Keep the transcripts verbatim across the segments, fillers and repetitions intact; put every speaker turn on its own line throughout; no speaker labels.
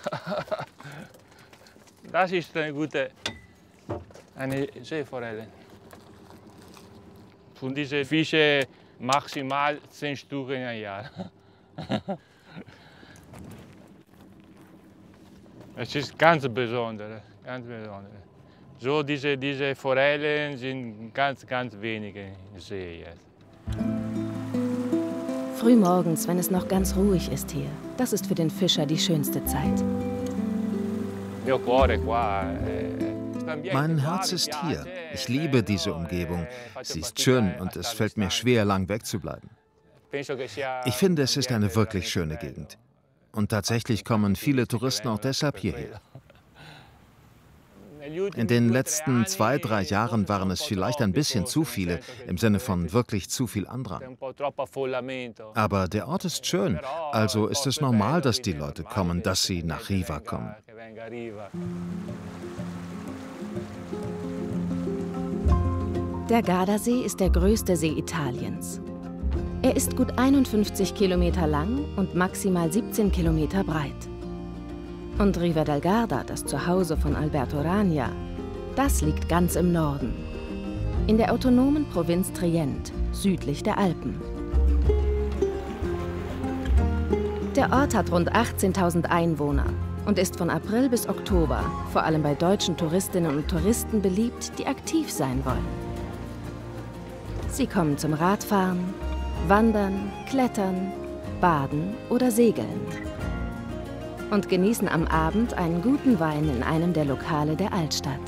Das ist eine gute eine Seeforelle. Von diesen Fischen maximal zehn Stück in einem Jahr. Es ist ganz besonders, ganz besonders. So diese, diese Forellen sind ganz, ganz wenige in See jetzt.
Frühmorgens, wenn es noch ganz ruhig ist hier, das ist für den Fischer die schönste Zeit.
Mein Herz ist hier. Ich liebe diese Umgebung. Sie ist schön und es fällt mir schwer, lang wegzubleiben. Ich finde, es ist eine wirklich schöne Gegend. Und tatsächlich kommen viele Touristen auch deshalb hierher. In den letzten zwei, drei Jahren waren es vielleicht ein bisschen zu viele, im Sinne von wirklich zu viel Andrang. Aber der Ort ist schön, also ist es normal, dass die Leute kommen, dass sie nach Riva kommen.
Der Gardasee ist der größte See Italiens. Er ist gut einundfünfzig Kilometer lang und maximal siebzehn Kilometer breit. Und Riva del Garda, das Zuhause von Alberto Ragna, das liegt ganz im Norden, in der autonomen Provinz Trient, südlich der Alpen. Der Ort hat rund achtzehntausend Einwohner und ist von April bis Oktober vor allem bei deutschen Touristinnen und Touristen beliebt, die aktiv sein wollen. Sie kommen zum Radfahren, Wandern, Klettern, Baden oder Segeln und genießen am Abend einen guten Wein in einem der Lokale der Altstadt.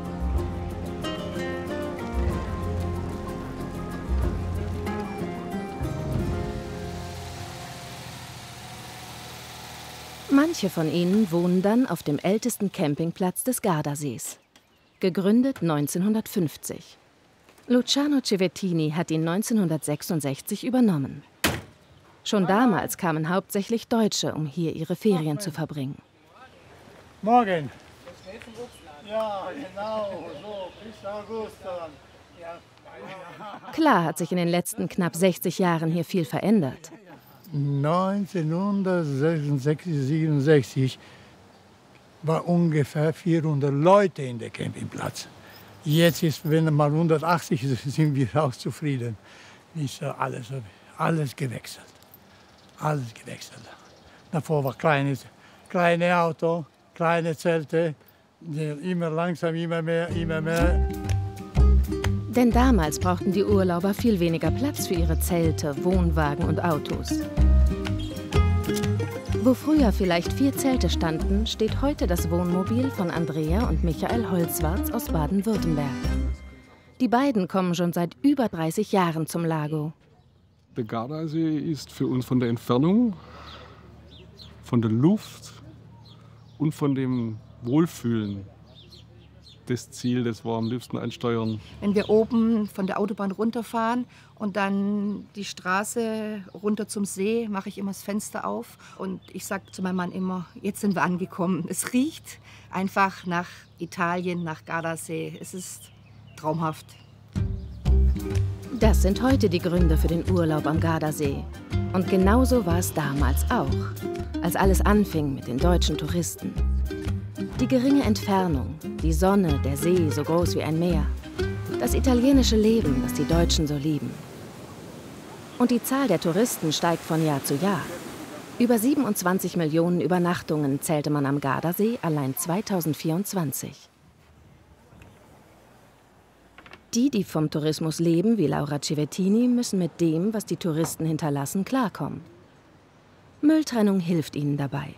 Manche von ihnen wohnen dann auf dem ältesten Campingplatz des Gardasees, gegründet neunzehnhundertfünfzig. Luciano Cevettini hat ihn neunzehnhundertsechsundsechzig übernommen. Schon damals kamen hauptsächlich Deutsche, um hier ihre Ferien zu verbringen.
Morgen. Ja, genau, so bis August dann. Ja.
Klar hat sich in den letzten knapp sechzig Jahren hier viel verändert.
neunzehnhundertsechsundsechzig, siebenundsechzig war ungefähr vierhundert Leute in der Campingplatz. Jetzt ist, wenn mal hundertachtzig ist, sind wir auch zufrieden. Ist alles, alles gewechselt. Alles gewechselt. Davor war kleines, kleine Auto, kleine Zelte, immer langsam, immer mehr, immer mehr.
Denn damals brauchten die Urlauber viel weniger Platz für ihre Zelte, Wohnwagen und Autos. Wo früher vielleicht vier Zelte standen, steht heute das Wohnmobil von Andrea und Michael Holzwarz aus Baden-Württemberg. Die beiden kommen schon seit über dreißig Jahren zum Lago.
Der Gardasee ist für uns von der Entfernung, von der Luft und von dem Wohlfühlen das Ziel, das wir am liebsten ansteuern.
Wenn wir oben von der Autobahn runterfahren und dann die Straße runter zum See, mache ich immer das Fenster auf und ich sage zu meinem Mann immer, jetzt sind wir angekommen. Es riecht einfach nach Italien, nach Gardasee. Es ist traumhaft.
Das sind heute die Gründe für den Urlaub am Gardasee. Und genauso war es damals auch, als alles anfing mit den deutschen Touristen. Die geringe Entfernung, die Sonne, der See so groß wie ein Meer, das italienische Leben, das die Deutschen so lieben. Und die Zahl der Touristen steigt von Jahr zu Jahr. Über siebenundzwanzig Millionen Übernachtungen zählte man am Gardasee allein zweitausendvierundzwanzig. Die, die vom Tourismus leben, wie Laura Cevettini, müssen mit dem, was die Touristen hinterlassen, klarkommen. Mülltrennung hilft ihnen dabei.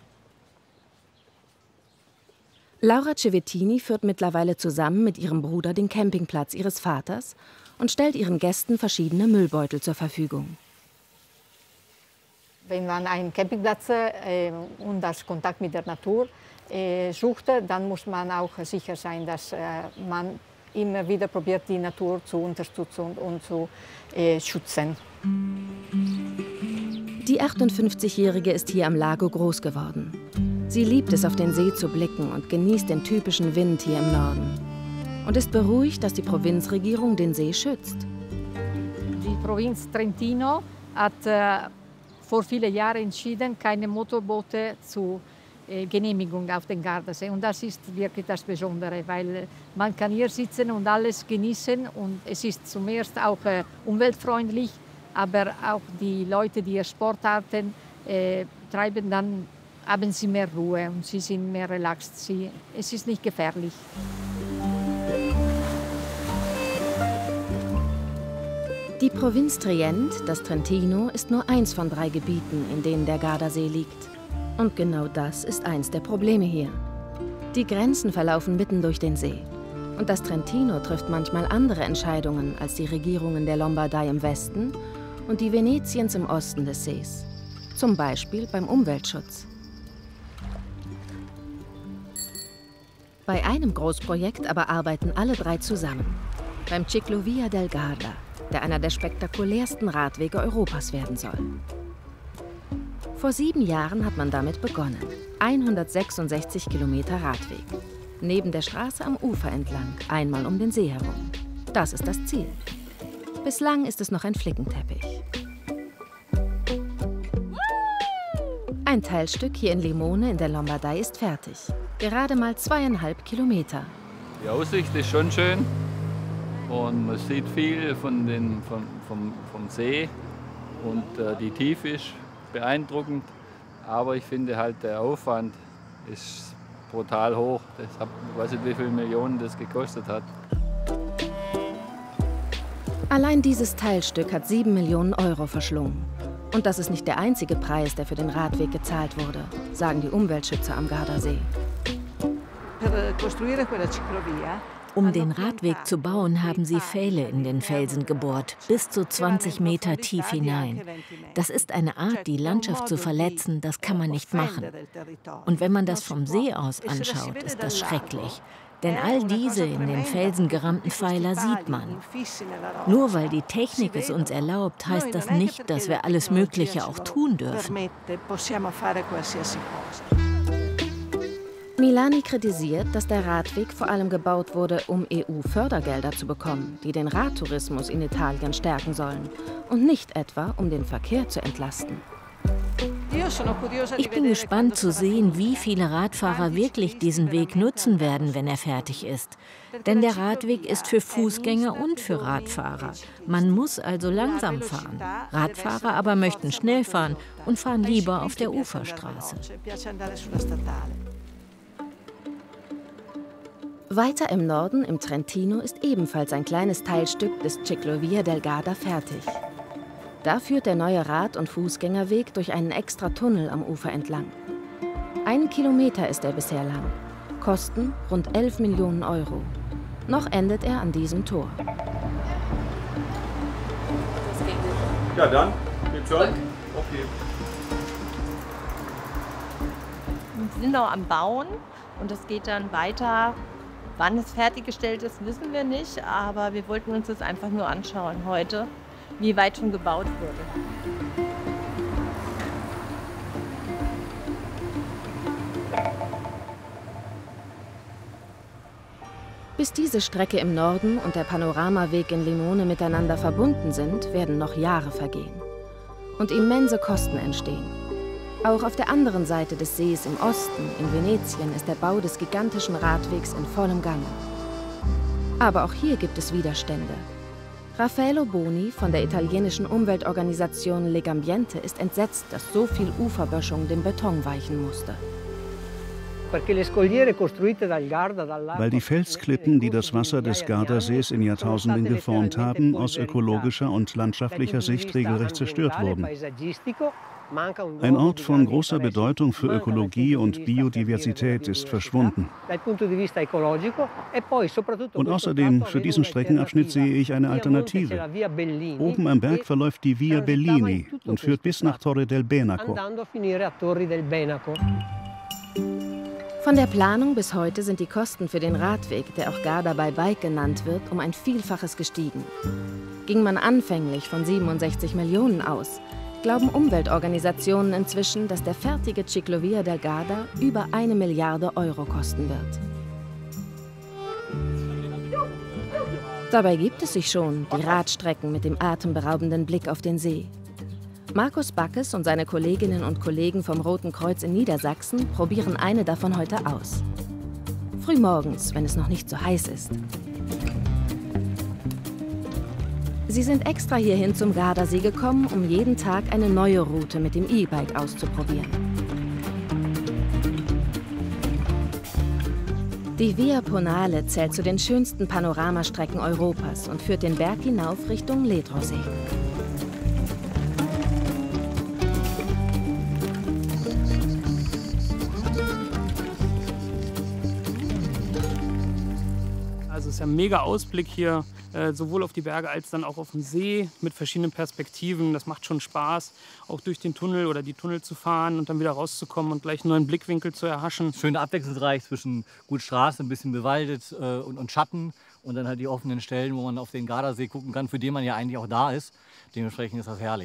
Laura Cevettini führt mittlerweile zusammen mit ihrem Bruder den Campingplatz ihres Vaters und stellt ihren Gästen verschiedene Müllbeutel zur Verfügung.
Wenn man einen Campingplatz äh, und das Kontakt mit der Natur äh, sucht, dann muss man auch sicher sein, dass äh, man immer wieder probiert, die Natur zu unterstützen und zu äh, schützen.
Die achtundfünfzigjährige ist hier am Lago groß geworden. Sie liebt es, auf den See zu blicken und genießt den typischen Wind hier im Norden. Und ist beruhigt, dass die Provinzregierung den See schützt.
Die Provinz Trentino hat äh, vor vielen Jahren entschieden, keine Motorboote zu Genehmigung auf den Gardasee. Und das ist wirklich das Besondere, weil man kann hier sitzen und alles genießen. Und es ist zum ersten auch äh, umweltfreundlich, aber auch die Leute, die hier Sportarten äh, treiben, dann haben sie mehr Ruhe und sie sind mehr relaxed. Sie, es ist nicht gefährlich.
Die Provinz Trient, das Trentino, ist nur eins von drei Gebieten, in denen der Gardasee liegt. Und genau das ist eins der Probleme hier. Die Grenzen verlaufen mitten durch den See. Und das Trentino trifft manchmal andere Entscheidungen als die Regierungen der Lombardei im Westen und die Venetiens im Osten des Sees. Zum Beispiel beim Umweltschutz. Bei einem Großprojekt aber arbeiten alle drei zusammen. Beim Ciclovia del Garda, der einer der spektakulärsten Radwege Europas werden soll. Vor sieben Jahren hat man damit begonnen. hundertsechsundsechzig Kilometer Radweg. Neben der Straße am Ufer entlang, einmal um den See herum. Das ist das Ziel. Bislang ist es noch ein Flickenteppich. Ein Teilstück hier in Limone in der Lombardei ist fertig. Gerade mal zweieinhalb Kilometer.
Die Aussicht ist schon schön und man sieht viel von den, von, vom, vom See und äh, die Tiefe ist beeindruckend, aber ich finde halt, der Aufwand ist brutal hoch. Deshalb, ich weiß nicht, wie viele Millionen das gekostet hat.
Allein dieses Teilstück hat sieben Millionen Euro verschlungen. Und das ist nicht der einzige Preis, der für den Radweg gezahlt wurde, sagen die Umweltschützer am Gardasee.
Um den Radweg zu bauen, haben sie Pfähle in den Felsen gebohrt, bis zu zwanzig Meter tief hinein. Das ist eine Art, die Landschaft zu verletzen, das kann man nicht machen. Und wenn man das vom See aus anschaut, ist das schrecklich. Denn all diese in den Felsen gerammten Pfeiler sieht man. Nur weil die Technik es uns erlaubt, heißt das nicht, dass wir alles Mögliche auch tun dürfen.
Milani kritisiert, dass der Radweg vor allem gebaut wurde, um E U-Fördergelder zu bekommen, die den Radtourismus in Italien stärken sollen, und nicht etwa, um den Verkehr zu entlasten.
Ich bin gespannt zu sehen, wie viele Radfahrer wirklich diesen Weg nutzen werden, wenn er fertig ist. Denn der Radweg ist für Fußgänger und für Radfahrer. Man muss also langsam fahren. Radfahrer aber möchten schnell fahren und fahren lieber auf der Uferstraße.
Weiter im Norden, im Trentino, ist ebenfalls ein kleines Teilstück des Ciclovia del Garda fertig. Da führt der neue Rad- und Fußgängerweg durch einen extra Tunnel am Ufer entlang. Einen Kilometer ist er bisher lang. Kosten rund elf Millionen Euro. Noch endet er an diesem Tor.
Ja, dann geht's schon. Okay.
Wir sind noch am Bauen und es geht dann weiter. Wann es fertiggestellt ist, wissen wir nicht, aber wir wollten uns das einfach nur anschauen heute, wie weit schon gebaut wurde.
Bis diese Strecke im Norden und der Panoramaweg in Limone miteinander verbunden sind, werden noch Jahre vergehen. Und immense Kosten entstehen. Auch auf der anderen Seite des Sees im Osten, in Venetien, ist der Bau des gigantischen Radwegs in vollem Gange. Aber auch hier gibt es Widerstände. Raffaello Boni von der italienischen Umweltorganisation Legambiente ist entsetzt, dass so viel Uferböschung dem Beton weichen musste.
Weil die Felsklippen, die das Wasser des Gardasees in Jahrtausenden geformt haben, aus ökologischer und landschaftlicher Sicht regelrecht zerstört wurden. Ein Ort von großer Bedeutung für Ökologie und Biodiversität ist verschwunden. Und außerdem, für diesen Streckenabschnitt sehe ich eine Alternative. Oben am Berg verläuft die Via Bellini und führt bis nach Torre del Benaco.
Von der Planung bis heute sind die Kosten für den Radweg, der auch Garda by Bike genannt wird, um ein Vielfaches gestiegen. Ging man anfänglich von siebenundsechzig Millionen aus, glauben Umweltorganisationen inzwischen, dass der fertige Ciclovia del Garda über eine Milliarde Euro kosten wird. Dabei gibt es sich schon, die Radstrecken mit dem atemberaubenden Blick auf den See. Markus Backes und seine Kolleginnen und Kollegen vom Roten Kreuz in Niedersachsen probieren eine davon heute aus. Frühmorgens, wenn es noch nicht so heiß ist. Sie sind extra hierhin zum Gardasee gekommen, um jeden Tag eine neue Route mit dem E-Bike auszuprobieren. Die Via Ponale zählt zu den schönsten Panoramastrecken Europas und führt den Berg hinauf Richtung Ledrosee.
Also es ist ein mega Ausblick hier, äh, sowohl auf die Berge als dann auch auf den See mit verschiedenen Perspektiven. Das macht schon Spaß, auch durch den Tunnel oder die Tunnel zu fahren und dann wieder rauszukommen und gleich einen neuen Blickwinkel zu erhaschen.
Schön abwechslungsreich zwischen gut Straße, ein bisschen bewaldet äh, und, und Schatten und dann halt die offenen Stellen, wo man auf den Gardasee gucken kann, für den man ja eigentlich auch da ist. Dementsprechend ist das herrlich.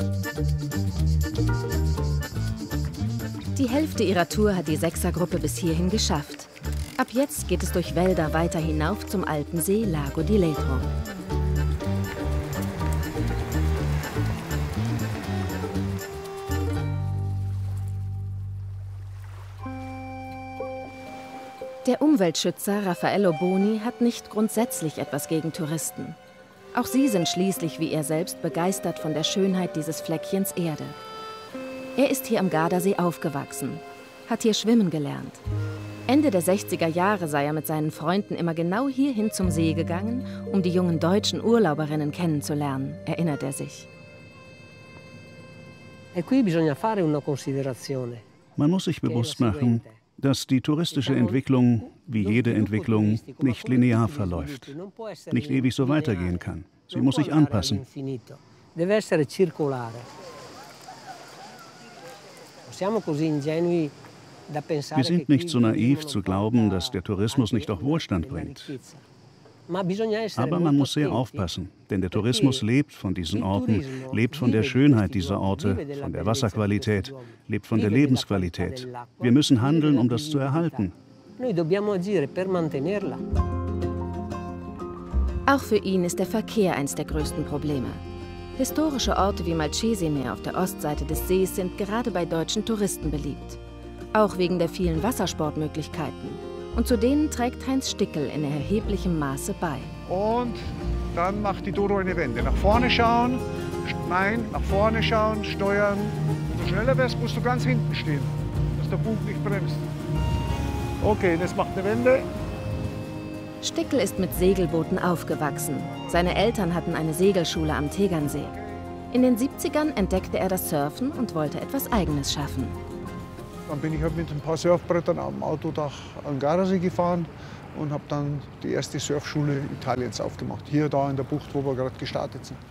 Die Hälfte ihrer Tour hat die Sechsergruppe bis hierhin geschafft. Ab jetzt geht es durch Wälder weiter hinauf zum Alpensee Lago di Ledro. Der Umweltschützer Raffaello Boni hat nicht grundsätzlich etwas gegen Touristen. Auch sie sind schließlich wie er selbst begeistert von der Schönheit dieses Fleckchens Erde. Er ist hier am Gardasee aufgewachsen, hat hier schwimmen gelernt. Ende der sechziger Jahre sei er mit seinen Freunden immer genau hierhin zum See gegangen, um die jungen deutschen Urlauberinnen kennenzulernen, erinnert er sich.
Man muss sich bewusst machen, dass die touristische Entwicklung, wie jede Entwicklung, nicht linear verläuft, nicht ewig so weitergehen kann. Sie muss sich anpassen. Wir sind nicht so naiv zu glauben, dass der Tourismus nicht auch Wohlstand bringt. Aber man muss sehr aufpassen, denn der Tourismus lebt von diesen Orten, lebt von der Schönheit dieser Orte, von der Wasserqualität, lebt von der Lebensqualität. Wir müssen handeln, um das zu erhalten.
Auch für ihn ist der Verkehr eines der größten Probleme. Historische Orte wie Malcesine auf der Ostseite des Sees sind gerade bei deutschen Touristen beliebt. Auch wegen der vielen Wassersportmöglichkeiten. Und zu denen trägt Heinz Stickel in erheblichem Maße bei.
Und dann macht die Doro eine Wende. Nach vorne schauen, nein, nach vorne schauen, steuern. Wenn du schneller wärst, musst du ganz hinten stehen, dass der Bug nicht bremst. Okay, das macht eine Wende.
Stickel ist mit Segelbooten aufgewachsen. Seine Eltern hatten eine Segelschule am Tegernsee. In den siebzigern entdeckte er das Surfen und wollte etwas Eigenes schaffen.
Dann bin ich halt mit ein paar Surfbrettern am Autodach an den Gardasee gefahren und habe dann die erste Surfschule Italiens aufgemacht. Hier, da in der Bucht, wo wir gerade gestartet sind.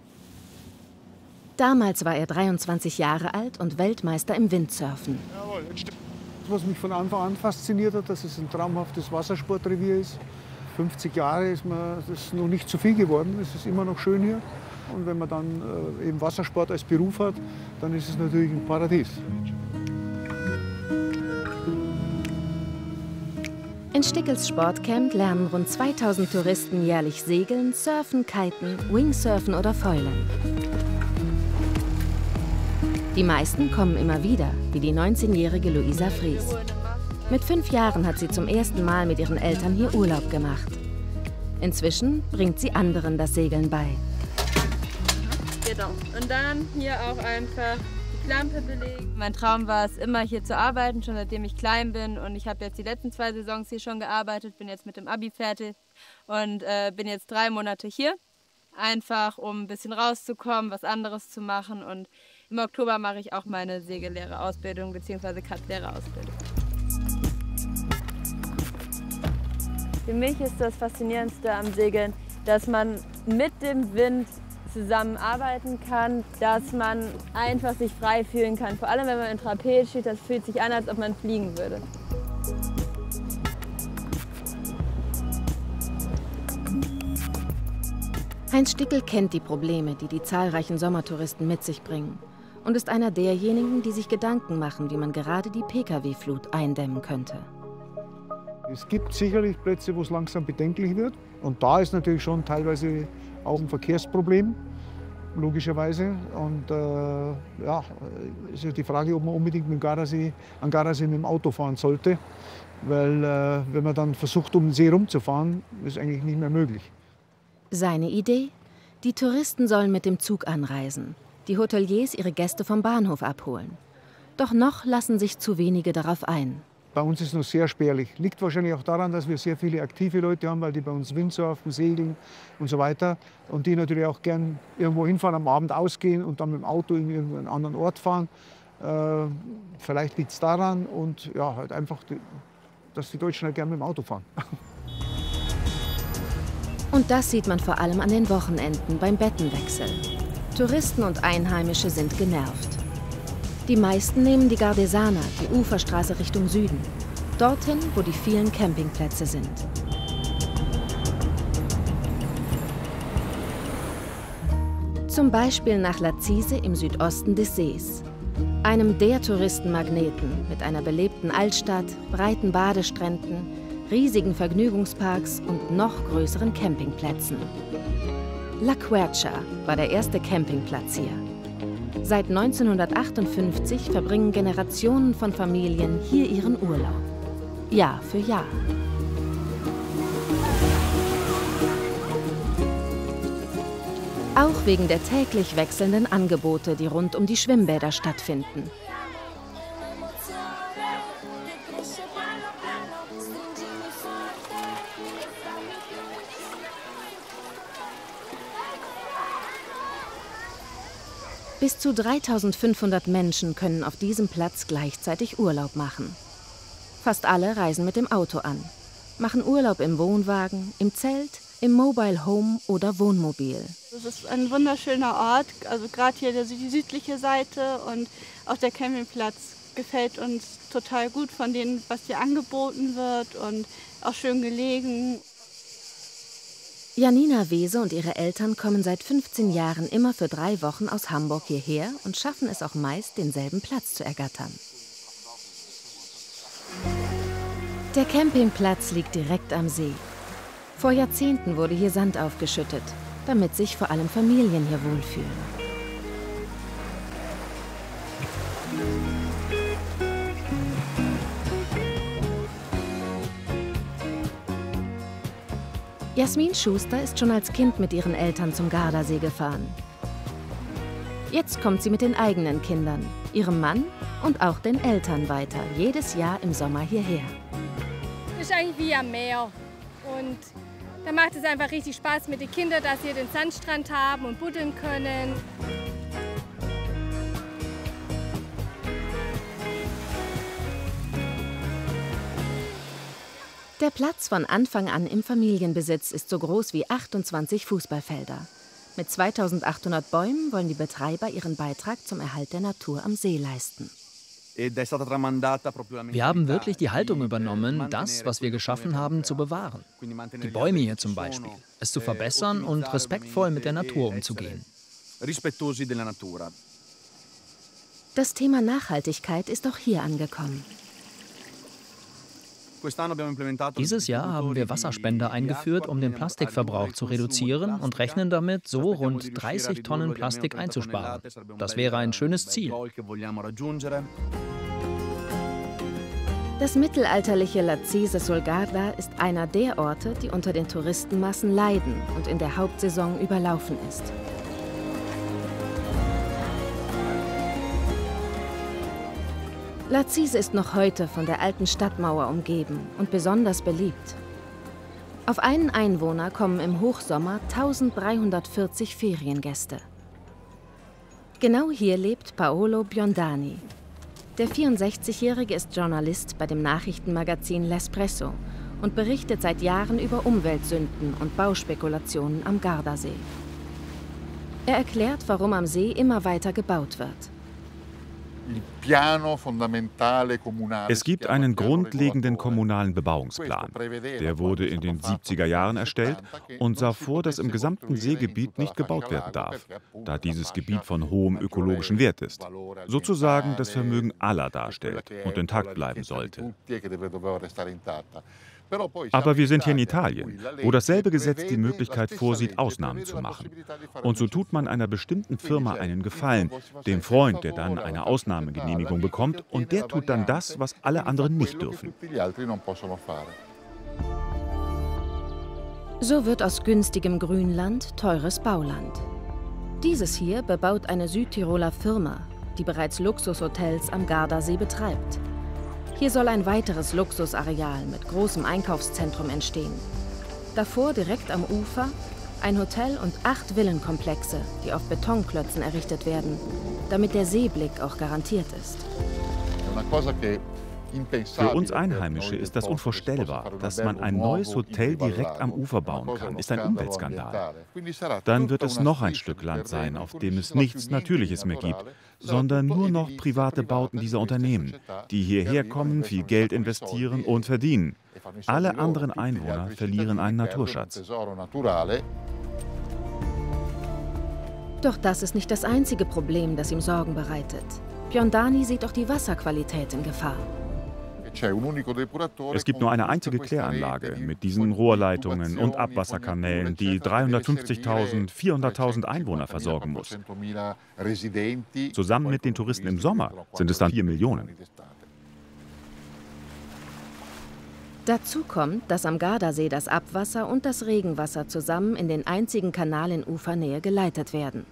Damals war er dreiundzwanzig Jahre alt und Weltmeister im Windsurfen.
Jawohl, was mich von Anfang an fasziniert hat, dass es ein traumhaftes Wassersportrevier ist. fünfzig Jahre ist mir das noch nicht zu viel geworden. Es ist immer noch schön hier. Und wenn man dann äh, eben Wassersport als Beruf hat, dann ist es natürlich ein Paradies.
In Stickels Sportcamp lernen rund zweitausend Touristen jährlich segeln, surfen, kiten, Wingsurfen oder foilen. Die meisten kommen immer wieder, wie die neunzehnjährige Luisa Fries. Mit fünf Jahren hat sie zum ersten Mal mit ihren Eltern hier Urlaub gemacht. Inzwischen bringt sie anderen das Segeln bei.
Genau. Und dann hier auch einfach die Klampe belegen. Mein Traum war es, immer hier zu arbeiten, schon seitdem ich klein bin. Und ich habe jetzt die letzten zwei Saisons hier schon gearbeitet, bin jetzt mit dem Abi fertig und äh, bin jetzt drei Monate hier. Einfach, um ein bisschen rauszukommen, was anderes zu machen. Und im Oktober mache ich auch meine Segellehrerausbildung bzw. Cut-Lehrerausbildung. Für mich ist das Faszinierendste am Segeln, dass man mit dem Wind zusammenarbeiten kann, dass man einfach sich frei fühlen kann. Vor allem, wenn man im Trapez steht, das fühlt sich an, als ob man fliegen würde.
Heinz Stickel kennt die Probleme, die die zahlreichen Sommertouristen mit sich bringen und ist einer derjenigen, die sich Gedanken machen, wie man gerade die Pkw-Flut eindämmen könnte.
Es gibt sicherlich Plätze, wo es langsam bedenklich wird. Und da ist natürlich schon teilweise auch ein Verkehrsproblem. logischerweise. Und äh, ja, ist ja die Frage, ob man unbedingt mit dem Gardasee, an Gardasee mit dem Auto fahren sollte. Weil äh, wenn man dann versucht, um den See rumzufahren, ist eigentlich nicht mehr möglich.
Seine Idee? Die Touristen sollen mit dem Zug anreisen, die Hoteliers ihre Gäste vom Bahnhof abholen. Doch noch lassen sich zu wenige darauf ein.
Bei uns ist es noch sehr spärlich. Liegt wahrscheinlich auch daran, dass wir sehr viele aktive Leute haben, weil die bei uns Windsurfen, segeln und so weiter. Und die natürlich auch gern irgendwo hinfahren, am Abend ausgehen und dann mit dem Auto in irgendeinen anderen Ort fahren. Äh, vielleicht liegt es daran und ja, halt einfach, die, dass die Deutschen halt gern mit dem Auto fahren.
Und das sieht man vor allem an den Wochenenden beim Bettenwechsel. Touristen und Einheimische sind genervt. Die meisten nehmen die Gardesana, die Uferstraße Richtung Süden. Dorthin, wo die vielen Campingplätze sind. Zum Beispiel nach Lazise im Südosten des Sees. Einem der Touristenmagneten mit einer belebten Altstadt, breiten Badestränden, riesigen Vergnügungsparks und noch größeren Campingplätzen. La Quercia war der erste Campingplatz hier. Seit neunzehnhundertachtundfünfzig verbringen Generationen von Familien hier ihren Urlaub. Jahr für Jahr. Auch wegen der täglich wechselnden Angebote, die rund um die Schwimmbäder stattfinden. Bis zu dreitausendfünfhundert Menschen können auf diesem Platz gleichzeitig Urlaub machen. Fast alle reisen mit dem Auto an, machen Urlaub im Wohnwagen, im Zelt, im Mobile Home oder Wohnmobil.
Es ist ein wunderschöner Ort, also gerade hier die südliche Seite und auch der Campingplatz gefällt uns total gut von dem, was hier angeboten wird und auch schön gelegen.
Janina Wese und ihre Eltern kommen seit fünfzehn Jahren immer für drei Wochen aus Hamburg hierher und schaffen es auch meist, denselben Platz zu ergattern. Der Campingplatz liegt direkt am See. Vor Jahrzehnten wurde hier Sand aufgeschüttet, damit sich vor allem Familien hier wohlfühlen. Jasmin Schuster ist schon als Kind mit ihren Eltern zum Gardasee gefahren. Jetzt kommt sie mit den eigenen Kindern, ihrem Mann und auch den Eltern weiter, jedes Jahr im Sommer hierher.
Das ist eigentlich wie am Meer. Und da macht es einfach richtig Spaß mit den Kindern, dass sie den Sandstrand haben und buddeln können.
Der Platz von Anfang an im Familienbesitz ist so groß wie achtundzwanzig Fußballfelder. Mit zweitausendachthundert Bäumen wollen die Betreiber ihren Beitrag zum Erhalt der Natur am See leisten.
Wir haben wirklich die Haltung übernommen, das, was wir geschaffen haben, zu bewahren. Die Bäume hier zum Beispiel. Es zu verbessern und respektvoll mit der Natur umzugehen.
Das Thema Nachhaltigkeit ist auch hier angekommen.
Dieses Jahr haben wir Wasserspender eingeführt, um den Plastikverbrauch zu reduzieren und rechnen damit, so rund dreißig Tonnen Plastik einzusparen. Das wäre ein schönes Ziel.
Das mittelalterliche Lazise sul Garda ist einer der Orte, die unter den Touristenmassen leiden und in der Hauptsaison überlaufen ist. Lazise ist noch heute von der alten Stadtmauer umgeben und besonders beliebt. Auf einen Einwohner kommen im Hochsommer dreizehnhundertvierzig Feriengäste. Genau hier lebt Paolo Biondani. Der vierundsechzigjährige ist Journalist bei dem Nachrichtenmagazin L'Espresso und berichtet seit Jahren über Umweltsünden und Bauspekulationen am Gardasee. Er erklärt, warum am See immer weiter gebaut wird.
Es gibt einen grundlegenden kommunalen Bebauungsplan. Der wurde in den siebziger Jahren erstellt und sah vor, dass im gesamten Seegebiet nicht gebaut werden darf, da dieses Gebiet von hohem ökologischen Wert ist. Sozusagen das Vermögen aller darstellt und intakt bleiben sollte. Aber wir sind hier in Italien, wo dasselbe Gesetz die Möglichkeit vorsieht, Ausnahmen zu machen. Und so tut man einer bestimmten Firma einen Gefallen, dem Freund, der dann eine Ausnahmegenehmigung bekommt, und der tut dann das, was alle anderen nicht dürfen.
So wird aus günstigem Grünland teures Bauland. Dieses hier bebaut eine Südtiroler Firma, die bereits Luxushotels am Gardasee betreibt. Hier soll ein weiteres Luxusareal mit großem Einkaufszentrum entstehen. Davor, direkt am Ufer, ein Hotel und acht Villenkomplexe, die auf Betonklötzen errichtet werden, damit der Seeblick auch garantiert ist.
Für uns Einheimische ist das unvorstellbar, dass man ein neues Hotel direkt am Ufer bauen kann. Ist ein Umweltskandal. Dann wird es noch ein Stück Land sein, auf dem es nichts Natürliches mehr gibt, sondern nur noch private Bauten dieser Unternehmen, die hierher kommen, viel Geld investieren und verdienen. Alle anderen Einwohner verlieren einen Naturschatz.
Doch das ist nicht das einzige Problem, das ihm Sorgen bereitet. Biondani sieht auch die Wasserqualität in Gefahr.
Es gibt nur eine einzige Kläranlage mit diesen Rohrleitungen und Abwasserkanälen, die dreihundertfünfzigtausend, vierhunderttausend Einwohner versorgen muss. Zusammen mit den Touristen im Sommer sind es dann vier Millionen.
Dazu kommt, dass am Gardasee das Abwasser und das Regenwasser zusammen in den einzigen Kanal in Ufernähe geleitet werden.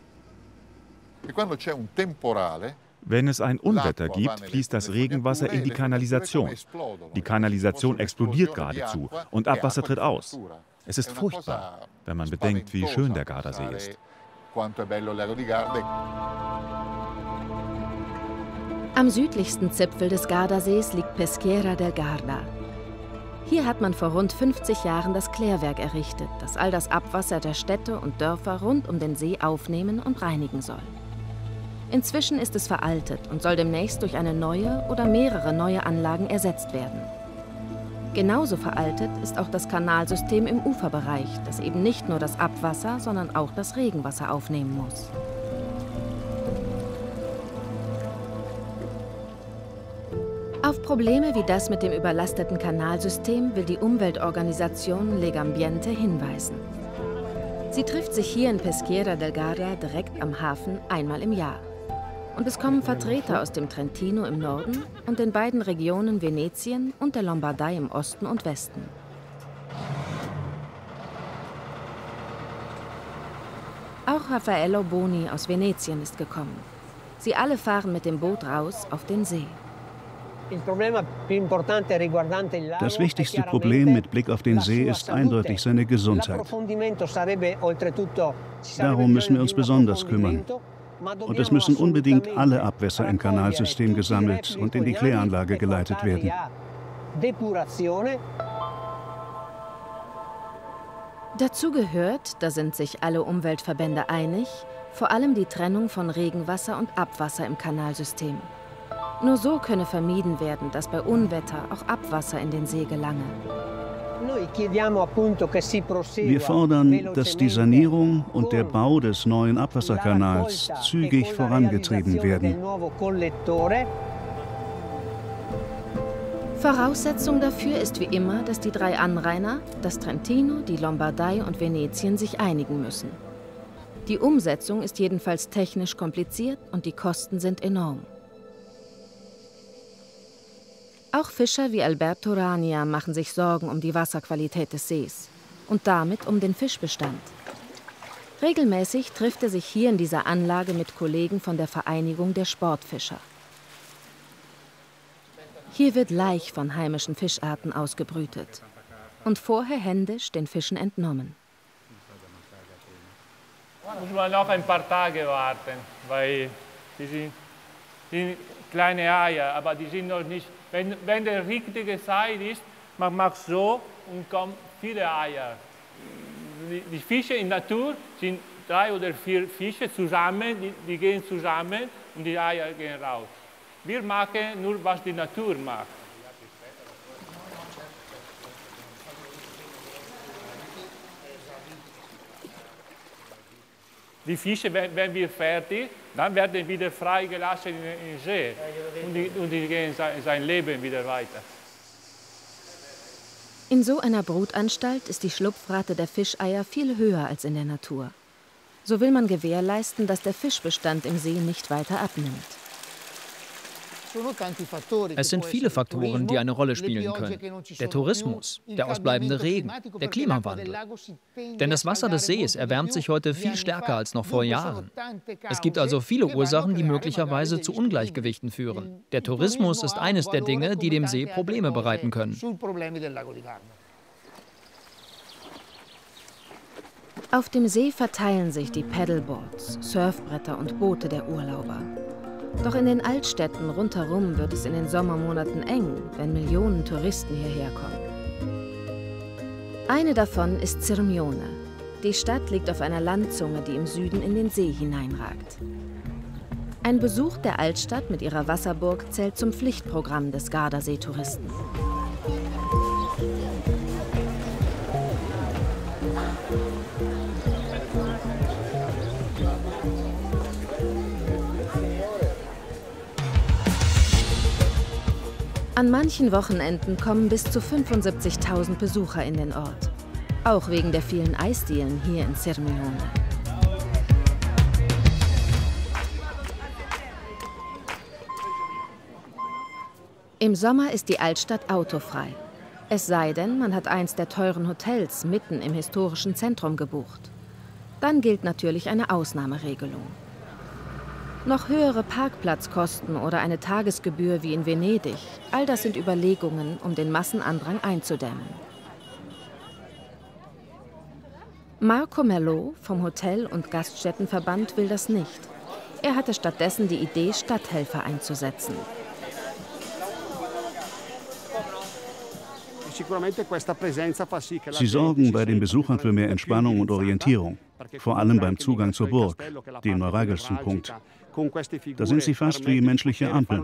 Wenn es ein Unwetter gibt, fließt das Regenwasser in die Kanalisation. Die Kanalisation explodiert geradezu und Abwasser tritt aus. Es ist furchtbar, wenn man bedenkt, wie schön der Gardasee ist.
Am südlichsten Zipfel des Gardasees liegt Peschiera del Garda. Hier hat man vor rund fünfzig Jahren das Klärwerk errichtet, das all das Abwasser der Städte und Dörfer rund um den See aufnehmen und reinigen soll. Inzwischen ist es veraltet und soll demnächst durch eine neue oder mehrere neue Anlagen ersetzt werden. Genauso veraltet ist auch das Kanalsystem im Uferbereich, das eben nicht nur das Abwasser, sondern auch das Regenwasser aufnehmen muss. Auf Probleme wie das mit dem überlasteten Kanalsystem will die Umweltorganisation Legambiente hinweisen. Sie trifft sich hier in Peschiera del Garda direkt am Hafen einmal im Jahr. Und es kommen Vertreter aus dem Trentino im Norden und den beiden Regionen Venetien und der Lombardei im Osten und Westen. Auch Raffaello Boni aus Venetien ist gekommen. Sie alle fahren mit dem Boot raus auf den See.
Das wichtigste Problem mit Blick auf den See ist eindeutig seine Gesundheit. Darum müssen wir uns besonders kümmern. Und es müssen unbedingt alle Abwässer im Kanalsystem gesammelt und in die Kläranlage geleitet werden.
Dazu gehört, da sind sich alle Umweltverbände einig, vor allem die Trennung von Regenwasser und Abwasser im Kanalsystem. Nur so könne vermieden werden, dass bei Unwetter auch Abwasser in den See gelange.
Wir fordern, dass die Sanierung und der Bau des neuen Abwasserkanals zügig vorangetrieben werden.
Voraussetzung dafür ist wie immer, dass die drei Anrainer, das Trentino, die Lombardei und Venetien, sich einigen müssen. Die Umsetzung ist jedenfalls technisch kompliziert und die Kosten sind enorm. Auch Fischer wie Alberto Rania machen sich Sorgen um die Wasserqualität des Sees und damit um den Fischbestand. Regelmäßig trifft er sich hier in dieser Anlage mit Kollegen von der Vereinigung der Sportfischer. Hier wird Laich von heimischen Fischarten ausgebrütet und vorher händisch den Fischen entnommen.
Muss man noch ein paar Tage warten, weil die sind, sind kleine Eier, aber die sind noch nicht. Wenn, wenn die richtige Zeit ist, man macht so und kommen viele Eier. Die, die Fische in der Natur sind drei oder vier Fische zusammen, die, die gehen zusammen und die Eier gehen raus. Wir machen nur, was die Natur macht. Die Fische, wenn wir fertig, dann werden wieder freigelassen in den See und die, und die gehen sein Leben wieder weiter.
In so einer Brutanstalt ist die Schlupfrate der Fischeier viel höher als in der Natur. So will man gewährleisten, dass der Fischbestand im See nicht weiter abnimmt.
Es sind viele Faktoren, die eine Rolle spielen können. Der Tourismus, der ausbleibende Regen, der Klimawandel. Denn das Wasser des Sees erwärmt sich heute viel stärker als noch vor Jahren. Es gibt also viele Ursachen, die möglicherweise zu Ungleichgewichten führen. Der Tourismus ist eines der Dinge, die dem See Probleme bereiten können.
Auf dem See verteilen sich die Paddleboards, Surfbretter und Boote der Urlauber. Doch in den Altstädten rundherum wird es in den Sommermonaten eng, wenn Millionen Touristen hierher kommen. Eine davon ist Sirmione. Die Stadt liegt auf einer Landzunge, die im Süden in den See hineinragt. Ein Besuch der Altstadt mit ihrer Wasserburg zählt zum Pflichtprogramm des Gardasee-Touristen. An manchen Wochenenden kommen bis zu fünfundsiebzigtausend Besucher in den Ort. Auch wegen der vielen Eisdielen hier in Sirmione. Im Sommer ist die Altstadt autofrei. Es sei denn, man hat eins der teuren Hotels mitten im historischen Zentrum gebucht. Dann gilt natürlich eine Ausnahmeregelung. Noch höhere Parkplatzkosten oder eine Tagesgebühr wie in Venedig, all das sind Überlegungen, um den Massenandrang einzudämmen. Marco Merlot vom Hotel- und Gaststättenverband will das nicht. Er hatte stattdessen die Idee, Stadthelfer einzusetzen.
Sie sorgen bei den Besuchern für mehr Entspannung und Orientierung, vor allem beim Zugang zur Burg, dem neuralgischsten Punkt. Da sind sie fast wie menschliche Ampeln.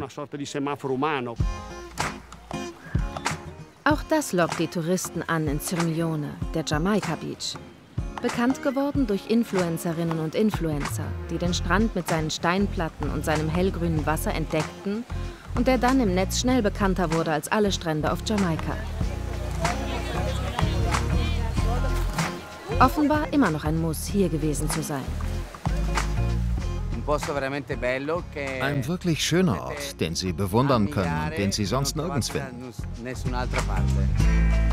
Auch das lockt die Touristen an in Sirmione, der Jamaica Beach. Bekannt geworden durch Influencerinnen und Influencer, die den Strand mit seinen Steinplatten und seinem hellgrünen Wasser entdeckten und der dann im Netz schnell bekannter wurde als alle Strände auf Jamaika. Offenbar immer noch ein Muss, hier gewesen zu sein.
Ein wirklich schöner Ort, den Sie bewundern können und den Sie sonst nirgends finden.